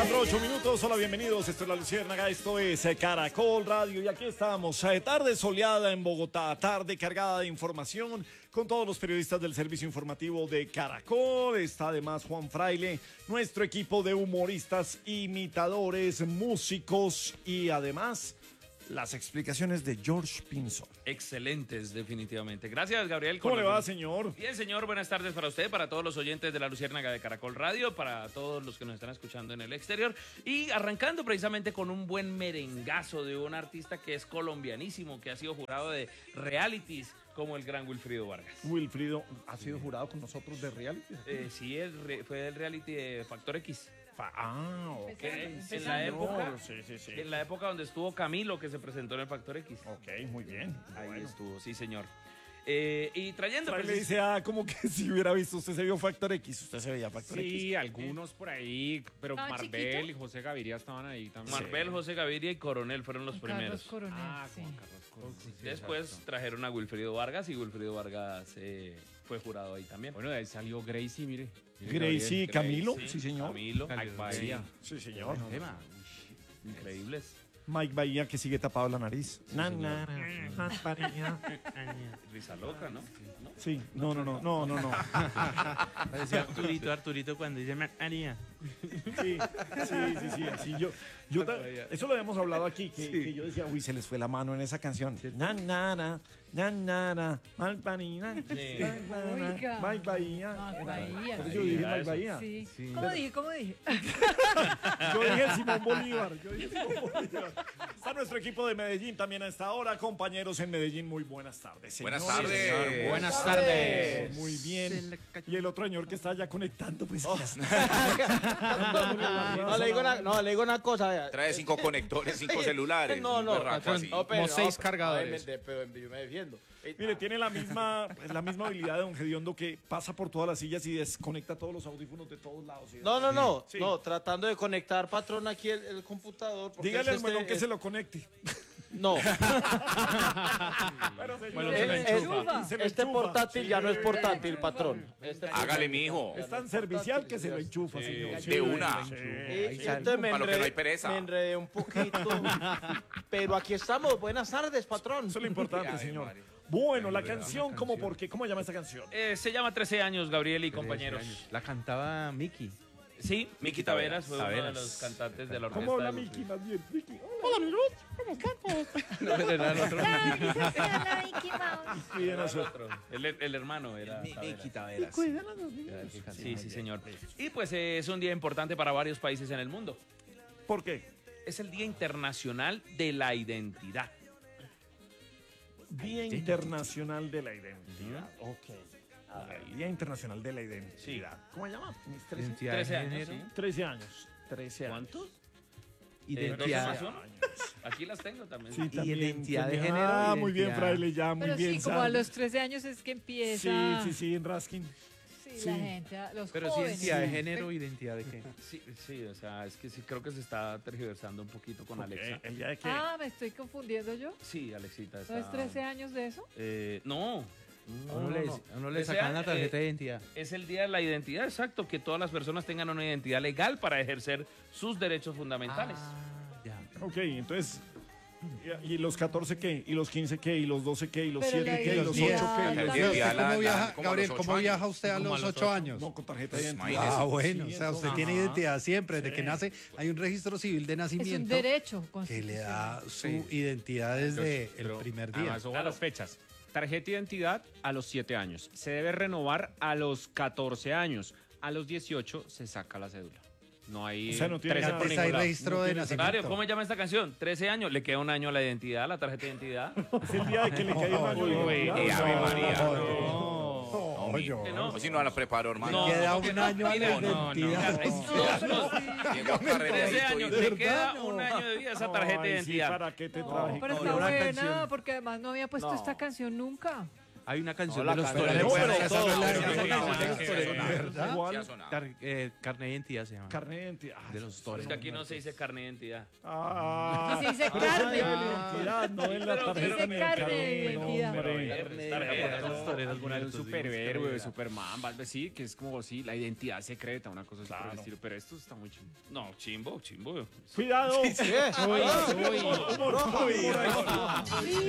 4:08. Hola, bienvenidos. Esto es La Luciérnaga, esto es Caracol Radio y aquí estamos. Tarde soleada en Bogotá, tarde cargada de información con todos los periodistas del servicio informativo de Caracol. Está además Juan Fraile, nuestro equipo de humoristas, imitadores, músicos y además las explicaciones de George Pinzón. Excelentes, definitivamente. Gracias, Gabriel. ¿Cómo le va, señor? Bien, señor. Buenas tardes para usted, para todos los oyentes de La Luciérnaga de Caracol Radio, para todos los que nos están escuchando en el exterior. Y arrancando precisamente con un buen merengazo de un artista que es colombianísimo, que ha sido jurado de realities, como el gran Wilfrido Vargas. Wilfrido ha sido jurado con nosotros de reality. Sí, fue del reality de Factor X. Ok. En la época, sí. en la época donde estuvo Camilo, que se presentó en el Factor X. Ok, muy bien. Ahí estuvo, sí, señor. Y trayendo... Le dice, como que si hubiera visto, usted se vio Factor X, usted se veía Factor X. Sí, algunos por ahí, pero ¿Estaba Marvel chiquito? y José Gaviria estaban ahí también. Marvel, José Gaviria y Coronel fueron los Carlos primeros. Coronel, sí. Juan Carlos Coronel. Sí, Después exacto. trajeron a Wilfrido Vargas y Wilfrido Vargas fue jurado ahí también. Bueno, de ahí salió Gracie, mire. Gracie y Camilo, sí, señor. Camilo, Mike Bahía. Sí, señor. increíbles. Mike Bahía, que sigue tapado la nariz. Risa loca, ¿no? Sí, no. Parecía Arturito cuando dice María. Sí. Así eso lo habíamos hablado aquí, que yo decía, uy, se les fue la mano en esa canción. Mike Bahía. Oiga. Mike Bahía. Mike Bahía. Entonces yo dije Mike Bahía. Sí. Sí. ¿Cómo dije? Yo dije Simón Bolívar. Está nuestro equipo de Medellín también a esta hora. Compañeros en Medellín, muy buenas tardes. Señores. Buenas tardes. Buenas tardes. Muy bien. Y el otro señor que está ya conectando, pues. No, le digo una cosa. Vea. Trae 5 conectores, 5 celulares. No, un berraco así. pero, Como 6 cargadores. Pero yo me defiendo. Mire, tiene la misma habilidad de don Gediondo, que pasa por todas las sillas y desconecta todos los audífonos de todos lados. Sí. No, tratando de conectar, patrón, aquí el computador. porque Dígale al este- melón que se lo conecte. No, Pero, señor, Bueno, se se lo lo enchufa. Se lo este enchufa. portátil ya no es portátil, patrón. Hágale, mijo. Es tan servicial que se lo enchufa, señor. De una. Sí. Entonces Para lo que no hay pereza. me enredé un poquito. Pero aquí estamos. Buenas tardes, patrón. Eso es lo importante, señor. Bueno, la canción, ¿cómo llama esta canción? Se llama 13 años, Gabriel y compañeros. La cantaba Miki. Sí, Miki Taveras fue uno de los cantantes de la orquesta. ¿Cómo habla de Miki más bien? Miki. Cuiden a su otro. El hermano era Taveras. Sí, señor. Y pues es un día importante para varios países en el mundo. ¿Por qué? Es el Día Internacional de la Identidad. Día Internacional de la Identidad. Ok. Día Internacional de la Identidad. ¿Cómo se llama? 13 años, ¿sí? 13 años. 13 años. ¿Cuántos? Identidad. Aquí las tengo también. Sí, también. identidad de género, Ah, muy bien, identidad. Fraile, ya, muy Pero bien. sí, como a los 13 años es que empieza. Sí, en Raskin. Sí, sí. la gente, los Pero sí, jóvenes. identidad de género, identidad de qué. Sí, o sea, es que sí creo que se está tergiversando un poquito con Alexa. ¿El día de qué? Ah, me estoy confundiendo yo. Sí, Alexita está... ¿No es 13 años de eso? No. A uno le Ese sacan la año, tarjeta de identidad. Es el Día de la Identidad, exacto, que todas las personas tengan una identidad legal para ejercer sus derechos fundamentales. Ya. Ok, entonces... ¿Y los 14 qué? ¿Y los 15 qué? ¿Y los 12 qué? ¿Y los Pero 7 la qué? ¿Y los 8 identidad- qué? ¿Y los La 10? identidad ¿Cómo viaja, como a Gabriel, los cómo 8 viaja años. usted a los 8 años? No, con tarjeta de Pues, identidad. imagínese. Ah, bueno, Sí, o sea, usted entonces- tiene Ajá. identidad siempre, desde Sí. que nace. Hay un registro civil de Es un nacimiento derecho que le da su Sí. identidad desde Pero, el primer día. además, ojo a las fechas. Tarjeta de identidad a los 7 años. Se debe renovar a los 14 años. A los 18 se saca la cédula. No hay O sea, no tiene 13 nada. por Antes ningún hay lado. registro No de tiene nacimiento. Mario, ¿cómo se llama esta canción? 13 años, le queda un año a la identidad, a la tarjeta de identidad. Es el día de que le cayó un año. Uy, Ave María. No, yo. No. Pues si no la preparo, hermano. No, Queda ¿cómo que un no? año a la Mira, identidad. Llegó a 13 carrerito años, y- le queda un año de vida a esa tarjeta de Ay, sí, identidad. ¿para qué te No, traje? pero No, está una buena, canción. porque además no había puesto No. esta canción nunca. Hay una canción No, de los la canción toreros. de Esa no es la- Sí, esa no es la- ¿verdad? ¿Cuál? Sí ha sonado. Carne de identidad se llama. Carne de identidad. De los Es toreros. que aquí no se dice carne de identidad. Ah, Aquí se dice pero carne. es de identidad, no en la Pero tarjeta dice ni el carne de carne, identidad. hombre. Los toreros Alguna vez un muertos, superhéroe, digamos, Superman, algo así, que es como sí, la identidad secreta, una cosa así por el Claro. estilo. Pero esto está muy chido. No, chimbo. Cuidado. Sí, sí. Humor, humor, humor ahí.